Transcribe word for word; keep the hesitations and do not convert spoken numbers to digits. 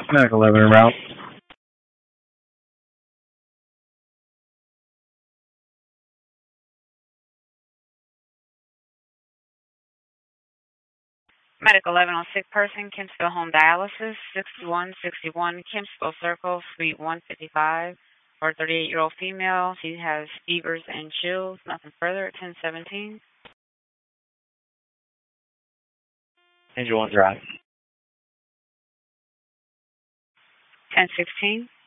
Medic eleven en route. Medic eleven on sick person, Kempsville Home Dialysis, sixty-one sixty-one Kempsville Circle, Suite one fifty-five, for a thirty-eight-year-old female. She has fevers and chills. Nothing further at ten seventeen. Angel one drive. ten sixteen.